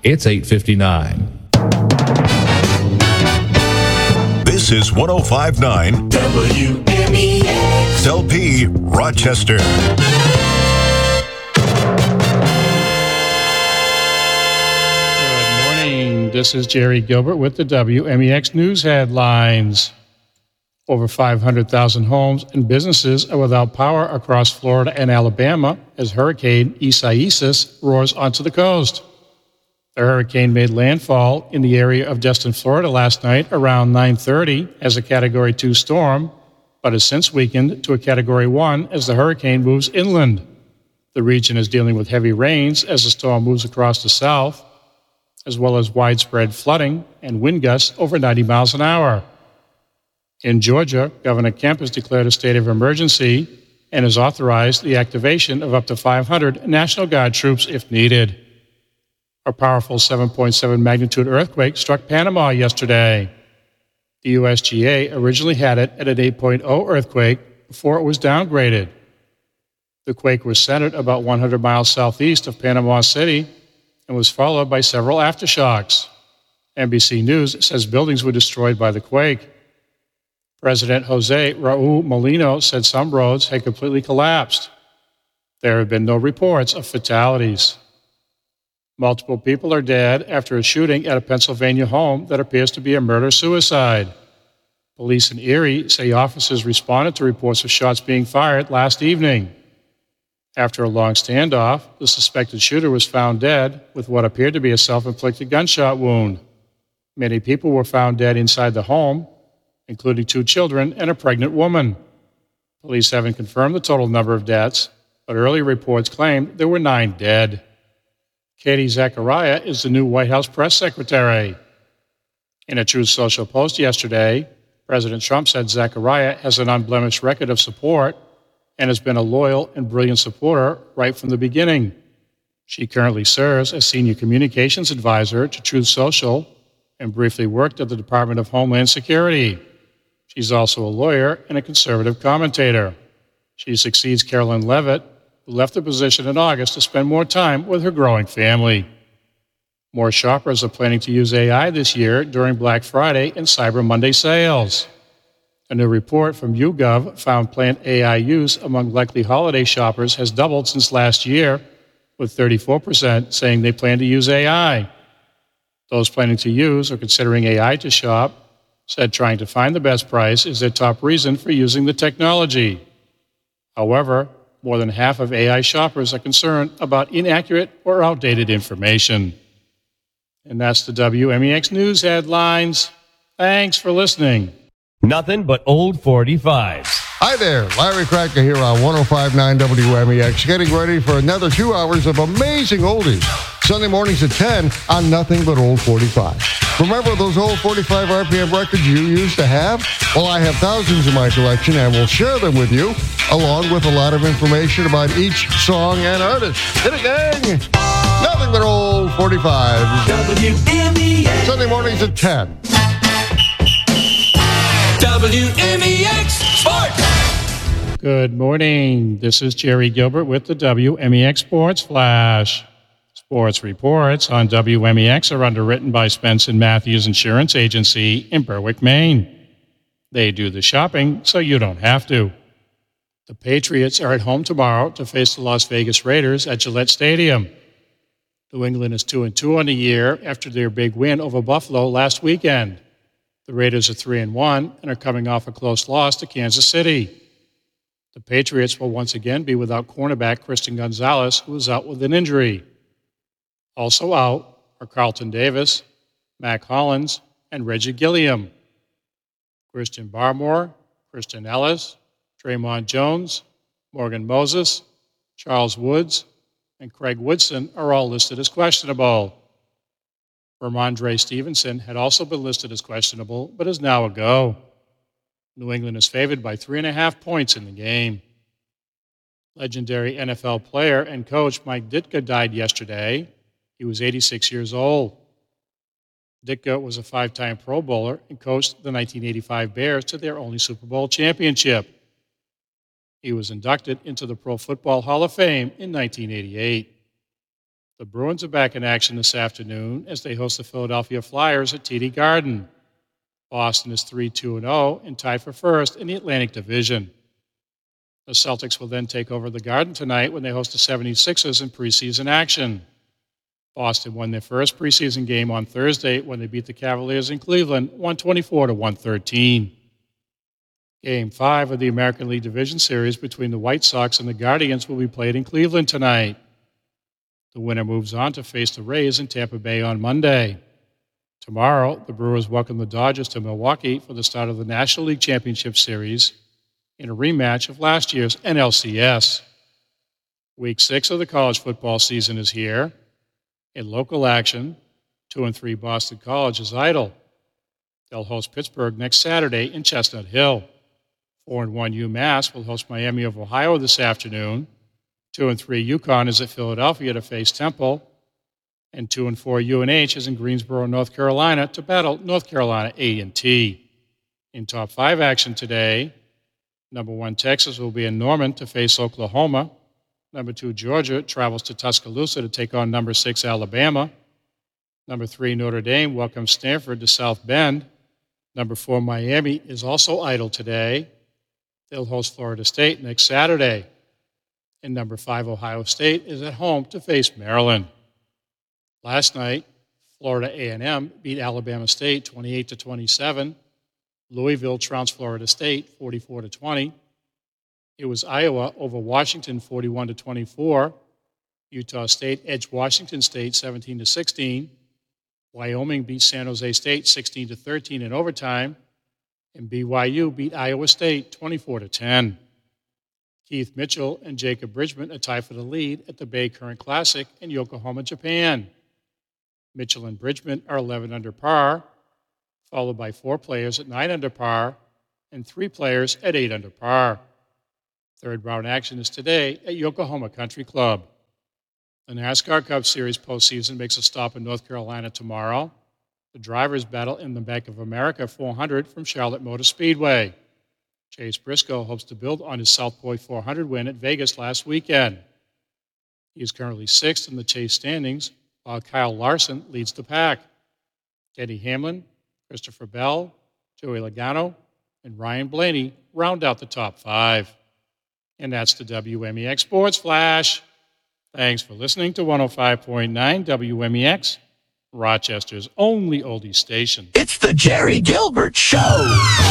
It's 8:59. This is 105.9 WMEX LP Rochester. Good morning. This is Jerry Gilbert with the WMEX News headlines. Over 500,000 homes and businesses are without power across Florida and Alabama as Hurricane Isaias roars onto the coast. The hurricane made landfall in the area of Destin, Florida last night around 9:30 as a Category 2 storm, but has since weakened to a Category 1 as the hurricane moves inland. The region is dealing with heavy rains as the storm moves across the south, as well as widespread flooding and wind gusts over 90 miles an hour. In Georgia, Governor Kemp has declared a state of emergency and has authorized the activation of up to 500 National Guard troops if needed. A powerful 7.7 magnitude earthquake struck Panama yesterday. The USGA originally had it at an 8.0 earthquake before it was downgraded. The quake was centered about 100 miles southeast of Panama City and was followed by several aftershocks. NBC News says buildings were destroyed by the quake. President Jose Raul Molino said some roads had completely collapsed. There have been no reports of fatalities. Multiple people are dead after a shooting at a Pennsylvania home that appears to be a murder-suicide. Police in Erie say officers responded to reports of shots being fired last evening. After a long standoff, the suspected shooter was found dead with what appeared to be a self-inflicted gunshot wound. Many people were found dead inside the home, including 2 children and a pregnant woman. Police haven't confirmed the total number of deaths, but early reports claimed there were 9 dead. Katie Zachariah is the new White House press secretary. In a Truth Social post yesterday, President Trump said Zachariah has an unblemished record of support and has been a loyal and brilliant supporter right from the beginning. She currently serves as Senior Communications Advisor to Truth Social and briefly worked at the Department of Homeland Security. She's also a lawyer and a conservative commentator. She succeeds Carolyn Levitt, who left the position in August to spend more time with her growing family. More shoppers are planning to use AI this year during Black Friday and Cyber Monday sales. A new report from YouGov found planned AI use among likely holiday shoppers has doubled since last year, with 34% saying they plan to use AI. Those planning to use or considering AI to shop said trying to find the best price is their top reason for using the technology. However, more than half of AI shoppers are concerned about inaccurate or outdated information. And that's the WMEX News headlines. Thanks for listening. Nothing but old 45s. Hi there, Larry Cracker here on 105.9 WMEX, getting ready for another 2 hours of amazing oldies. Sunday mornings at 10 on Nothing But Old 45. Remember those old 45 RPM records you used to have? Well, I have thousands in my collection and will share them with you, along with a lot of information about each song and artist. Hit it, gang! Nothing But Old 45. WMEX. Sunday mornings at 10. WMEX Sports. Good morning. This is Jerry Gilbert with the WMEX Sports Flash. Sports reports on WMEX are underwritten by Spence & Matthews Insurance Agency in Berwick, Maine. They do the shopping so you don't have to. The Patriots are at home tomorrow to face the Las Vegas Raiders at Gillette Stadium. New England is 2-2 on the year after their big win over Buffalo last weekend. The Raiders are 3-1 and are coming off a close loss to Kansas City. The Patriots will once again be without cornerback Christian Gonzalez, who is out with an injury. Also out are Carlton Davis, Mac Hollins, and Reggie Gilliam. Christian Barmore, Christian Ellis, Draymond Jones, Morgan Moses, Charles Woods, and Craig Woodson are all listed as questionable. Ramondre Stevenson had also been listed as questionable, but is now a go. New England is favored by 3.5 points in the game. Legendary NFL player and coach Mike Ditka died yesterday. He was 86 years old. Ditka was a 5-time Pro Bowler and coached the 1985 Bears to their only Super Bowl championship. He was inducted into the Pro Football Hall of Fame in 1988. The Bruins are back in action this afternoon as they host the Philadelphia Flyers at TD Garden. Boston is 3-2-0 and tied for first in the Atlantic Division. The Celtics will then take over the Garden tonight when they host the 76ers in preseason action. Boston won their first preseason game on Thursday when they beat the Cavaliers in Cleveland 124-113. Game 5 of the American League Division Series between the White Sox and the Guardians will be played in Cleveland tonight. The winner moves on to face the Rays in Tampa Bay on Monday. Tomorrow, the Brewers welcome the Dodgers to Milwaukee for the start of the National League Championship Series in a rematch of last year's NLCS. Week 6 of the college football season is here. In local action, 2-3 Boston College is idle. They'll host Pittsburgh next Saturday in Chestnut Hill. 4-1 UMass will host Miami of Ohio this afternoon. 2-3 UConn is at Philadelphia to face Temple. And 2-4 UNH is in Greensboro, North Carolina to battle North Carolina A&T. In top 5 action today, number 1 Texas will be in Norman to face Oklahoma. Number 2 Georgia travels to Tuscaloosa to take on number 6 Alabama. Number 3 Notre Dame welcomes Stanford to South Bend. Number 4 Miami is also idle today. They'll host Florida State next Saturday. And number 5 Ohio State is at home to face Maryland. Last night, Florida A&M beat Alabama State 28-27. Louisville trounced Florida State 44-20. It was Iowa over Washington 41-24. Utah State edged Washington State 17-16. Wyoming beat San Jose State 16-13 in overtime. And BYU beat Iowa State 24-10. Keith Mitchell and Jacob Bridgman are tied for the lead at the Bay Current Classic in Yokohama, Japan. Mitchell and Bridgman are 11 under par, followed by 4 players at 9 under par and 3 players at 8 under par. Third round action is today at Yokohama Country Club. The NASCAR Cup Series postseason makes a stop in North Carolina tomorrow. The drivers battle in the Bank of America 400 from Charlotte Motor Speedway. Chase Briscoe hopes to build on his South Point 400 win at Vegas last weekend. He is currently 6th in the Chase standings, while Kyle Larson leads the pack. Denny Hamlin, Christopher Bell, Joey Logano, and Ryan Blaney round out the top 5. And that's the WMEX Sports Flash. Thanks for listening to 105.9 WMEX, Rochester's only oldies station. It's the Jerry Gilbert Show.